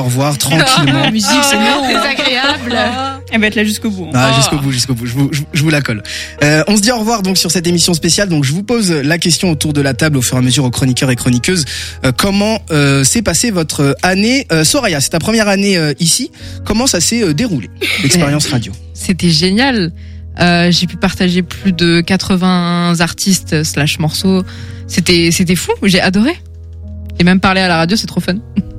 revoir tranquillement. La musique, c'est désagréable. Elle va être là jusqu'au bout. Jusqu'au bout. Je vous la colle. On se dit au revoir donc sur cette émission spéciale. Donc je vous pose la question autour de la table au fur et à mesure aux chroniqueurs et chroniqueuses. Comment s'est passée votre année? Soraya, c'est ta première année ici. Comment ça s'est déroulé, l'expérience radio? C'était génial. J'ai pu partager plus de 80 artistes / morceaux. C'était fou. J'ai adoré. Et même parler à la radio, c'est trop fun.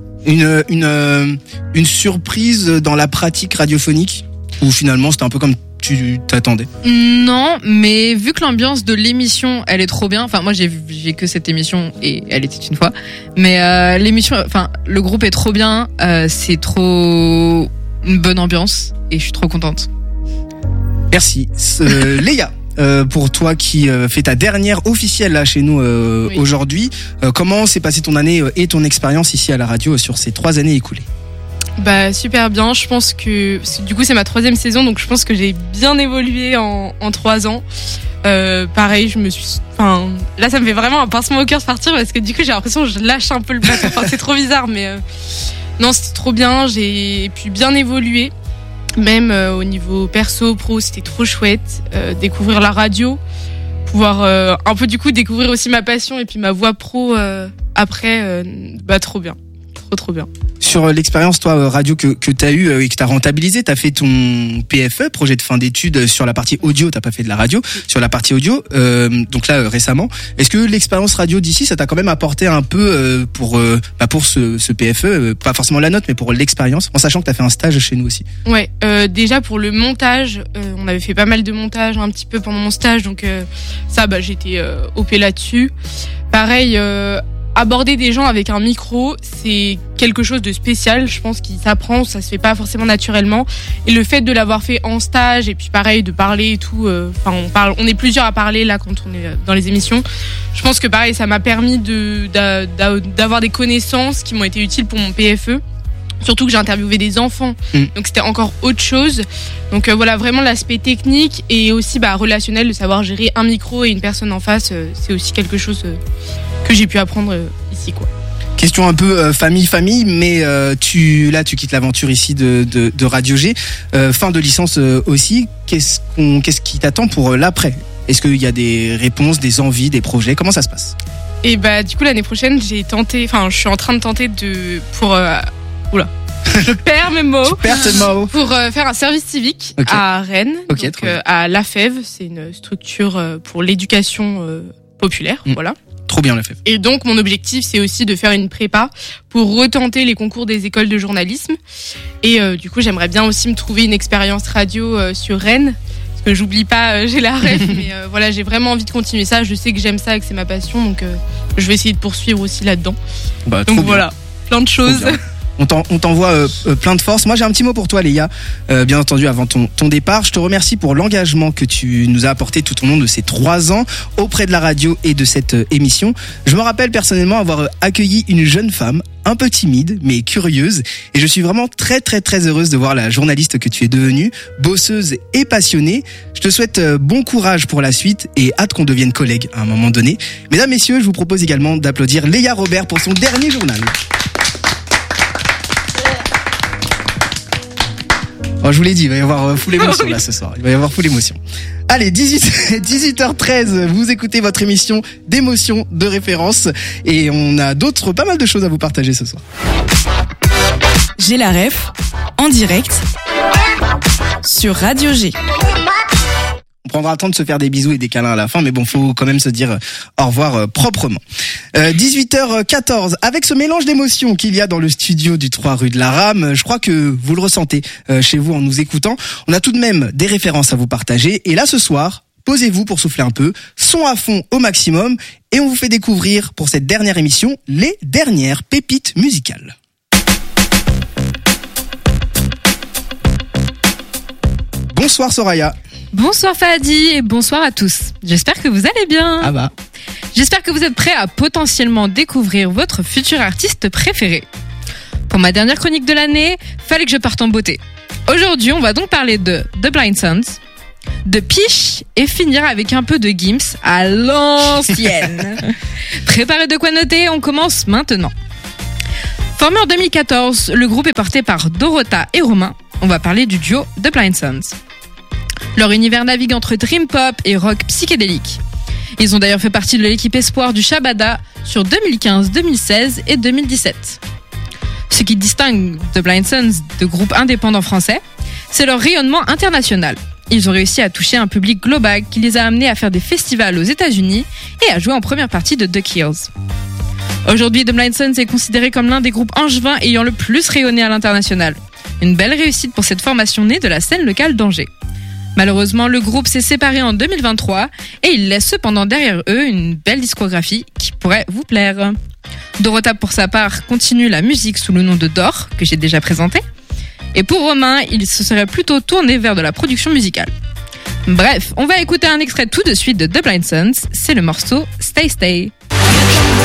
Une surprise dans la pratique radiophonique? Ou finalement c'était un peu comme tu t'attendais? Non, mais vu que l'ambiance de l'émission, elle est trop bien. Enfin, moi j'ai que cette émission et elle était une fois. Mais l'émission, enfin le groupe est trop bien. C'est trop une bonne ambiance et je suis trop contente. Merci. Léa, pour toi qui fais ta dernière officielle là chez nous Oui. aujourd'hui, comment s'est passée ton année et ton expérience ici à la radio sur ces 3 années écoulées? Bah super bien, je pense que du coup c'est ma 3e saison, donc je pense que j'ai bien évolué en 3 ans. Pareil, là ça me fait vraiment un pincement au cœur de partir parce que du coup j'ai l'impression que je lâche un peu le bateau. Enfin, c'est trop bizarre, mais non, c'était trop bien. J'ai pu bien évoluer, même au niveau perso, pro, c'était trop chouette. Découvrir la radio, pouvoir un peu du coup découvrir aussi ma passion et puis ma voix pro après, trop bien. Trop bien. Sur l'expérience toi radio que t'as eu et que t'as rentabilisé, t'as fait ton PFE, projet de fin d'études sur la partie audio, t'as pas fait de la radio, sur la partie audio, donc là récemment. Est-ce que l'expérience radio d'ici, ça t'a quand même apporté un peu pour ce PFE, pas forcément la note, mais pour l'expérience, en sachant que t'as fait un stage chez nous aussi? Ouais, déjà pour le montage, on avait fait pas mal de montage un petit peu pendant mon stage, donc j'étais OP là-dessus. Pareil, aborder des gens avec un micro, c'est quelque chose de spécial, je pense qu'il s'apprend, ça se fait pas forcément naturellement. Et le fait de l'avoir fait en stage et puis pareil de parler et tout, on est plusieurs à parler là quand on est dans les émissions. Je pense que pareil, ça m'a permis d'avoir des connaissances qui m'ont été utiles pour mon PFE. Surtout que j'ai interviewé des enfants, donc c'était encore autre chose. Donc voilà, vraiment l'aspect technique et aussi relationnel, de savoir gérer un micro et une personne en face, c'est aussi quelque chose que j'ai pu apprendre ici, quoi. Question un peu famille, mais tu quittes l'aventure ici de Radio G, fin de licence aussi. Qu'est-ce qui t'attend pour l'après? Est-ce qu'il y a des réponses, des envies, des projets? Comment ça se passe? Et du coup l'année prochaine, je suis en train de tenter je perds mes mots. Tu perds tes mots. Pour faire un service civique à Rennes, donc à l'AFEV, c'est une structure pour l'éducation populaire, voilà. Trop bien l'AFEV. Et donc mon objectif, c'est aussi de faire une prépa pour retenter les concours des écoles de journalisme. Et du coup, j'aimerais bien aussi me trouver une expérience radio sur Rennes. Parce que j'oublie pas, j'ai la rêve, mais voilà, j'ai vraiment envie de continuer ça. Je sais que j'aime ça et que c'est ma passion, donc je vais essayer de poursuivre aussi là-dedans. Donc voilà, plein de choses. On t'envoie plein de force. Moi, j'ai un petit mot pour toi, Léa. Bien entendu, avant ton départ, je te remercie pour l'engagement que tu nous as apporté tout au long de ces 3 ans auprès de la radio et de cette émission. Je me rappelle personnellement avoir accueilli une jeune femme un peu timide, mais curieuse. Et je suis vraiment très, très, très heureuse de voir la journaliste que tu es devenue, bosseuse et passionnée. Je te souhaite bon courage pour la suite et hâte qu'on devienne collègues à un moment donné. Mesdames, messieurs, je vous propose également d'applaudir Léa Robert pour son dernier journal. Oh, je vous l'ai dit, il va y avoir full émotion là ce soir. Il va y avoir full émotion. Allez, 18h13, vous écoutez votre émission d'émotion de référence et on a pas mal de choses à vous partager ce soir. J'ai la ref en direct sur Radio G. On prendra le temps de se faire des bisous et des câlins à la fin, mais bon, faut quand même se dire au revoir proprement. 18h14, avec ce mélange d'émotions qu'il y a dans le studio du 3 rue de la Rame, je crois que vous le ressentez chez vous en nous écoutant. On a tout de même des références à vous partager. Et là, ce soir, posez-vous pour souffler un peu, son à fond au maximum, et on vous fait découvrir pour cette dernière émission les dernières pépites musicales. Bonsoir Soraya. Bonsoir Fadi et bonsoir à tous. J'espère que vous allez bien. Ah bah. J'espère que vous êtes prêts à potentiellement découvrir votre futur artiste préféré. Pour ma dernière chronique de l'année, fallait que je parte en beauté. Aujourd'hui, on va donc parler de The Blind Sons, de Piche et finir avec un peu de Gims à l'ancienne. Préparez de quoi noter, on commence maintenant. Formé en 2014, le groupe est porté par Dorota et Romain. On va parler du duo The Blind Sons. Leur univers navigue entre dream pop et rock psychédélique. Ils ont d'ailleurs fait partie de l'équipe espoir du Shabada sur 2015, 2016 et 2017. Ce qui distingue The Blind Sons de groupes indépendants français, c'est leur rayonnement international. Ils ont réussi à toucher un public global qui les a amenés à faire des festivals aux États-Unis et à jouer en première partie de The Kills. Aujourd'hui, The Blind Sons est considéré comme l'un des groupes angevins ayant le plus rayonné à l'international. Une belle réussite pour cette formation née de la scène locale d'Angers. Malheureusement, le groupe s'est séparé en 2023 et ils laissent cependant derrière eux une belle discographie qui pourrait vous plaire. Dorota, pour sa part, continue la musique sous le nom de Dor, que j'ai déjà présenté. Et pour Romain, il se serait plutôt tourné vers de la production musicale. Bref, on va écouter un extrait tout de suite de The Blind Sons, c'est le morceau Stay Stay.